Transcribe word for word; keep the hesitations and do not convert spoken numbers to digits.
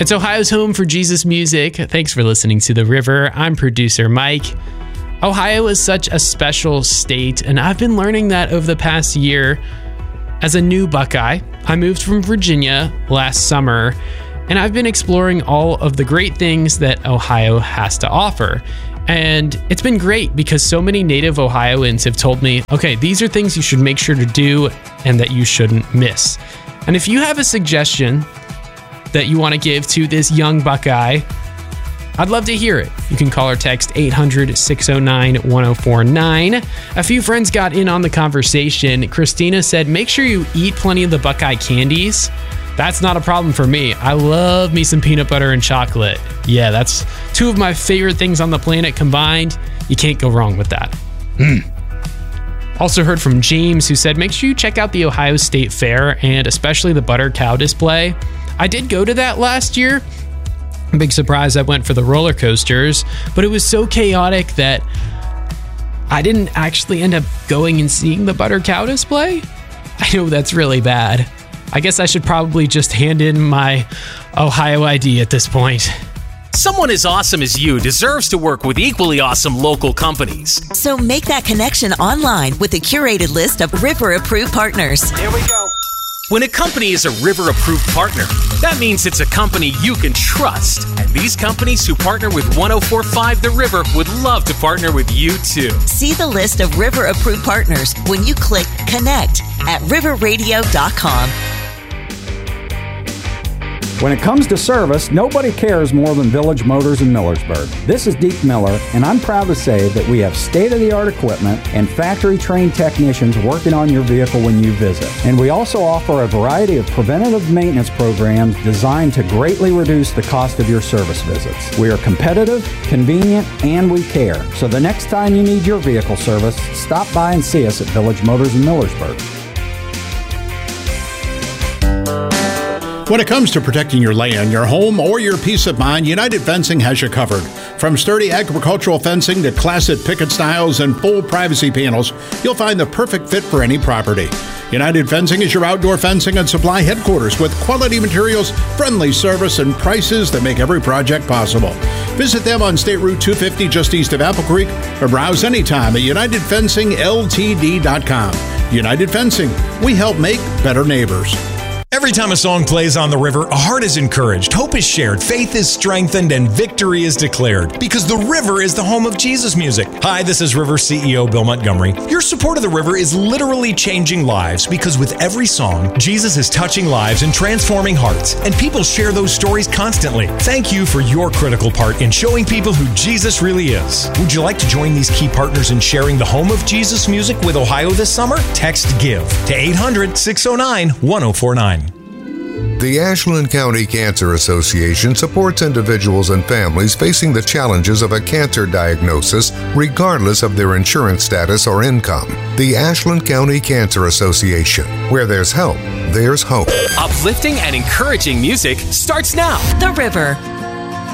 It's Ohio's home for Jesus music. Thanks for listening to The River. I'm producer Mike. Ohio is such a special state, and I've been learning that over the past year. As a new Buckeye, I moved from Virginia last summer, and I've been exploring all of the great things that Ohio has to offer. And it's been great because so many native Ohioans have told me, okay, these are things you should make sure to do and that you shouldn't miss. And if you have a suggestion that you want to give to this young Buckeye, I'd love to hear it. You can call or text eight hundred, six oh nine, one oh four nine. A few friends got in on the conversation. Christina said, make sure you eat plenty of the Buckeye candies. That's not a problem for me. I love me some peanut butter and chocolate. Yeah, that's two of my favorite things on the planet combined. You can't go wrong with that. Mm. Also heard from James, who said, make sure you check out the Ohio State Fair and especially the butter cow display. I did go to that last year. Big surprise, I went for the roller coasters, but it was so chaotic that I didn't actually end up going and seeing the butter cow display. I know that's really bad. I guess I should probably just hand in my Ohio I D at this point. Someone as awesome as you deserves to work with equally awesome local companies. So make that connection online with a curated list of River-approved partners. Here we go. When a company is a River-approved partner, that means it's a company you can trust. And these companies who partner with one oh four point five The River would love to partner with you too. See the list of River-approved partners when you click Connect at river radio dot com. When it comes to service, nobody cares more than Village Motors in Millersburg. This is Deke Miller, and I'm proud to say that we have state-of-the-art equipment and factory-trained technicians working on your vehicle when you visit. And we also offer a variety of preventative maintenance programs designed to greatly reduce the cost of your service visits. We are competitive, convenient, and we care. So the next time you need your vehicle service, stop by and see us at Village Motors in Millersburg. When it comes to protecting your land, your home, or your peace of mind, United Fencing has you covered. From sturdy agricultural fencing to classic picket styles and full privacy panels, you'll find the perfect fit for any property. United Fencing is your outdoor fencing and supply headquarters with quality materials, friendly service, and prices that make every project possible. Visit them on State Route two fifty just east of Apple Creek or browse anytime at united fencing l t d dot com. United Fencing, we help make better neighbors. Every time a song plays on the river, a heart is encouraged, hope is shared, faith is strengthened, and victory is declared. Because the river is the home of Jesus music. Hi, this is River C E O Bill Montgomery. Your support of the river is literally changing lives because with every song, Jesus is touching lives and transforming hearts. And people share those stories constantly. Thank you for your critical part in showing people who Jesus really is. Would you like to join these key partners in sharing the home of Jesus music with Ohio this summer? Text GIVE to eight hundred, six oh nine, one oh four nine. The Ashland County Cancer Association supports individuals and families facing the challenges of a cancer diagnosis, regardless of their insurance status or income. The Ashland County Cancer Association. Where there's help, there's hope. Uplifting and encouraging music starts now. The River.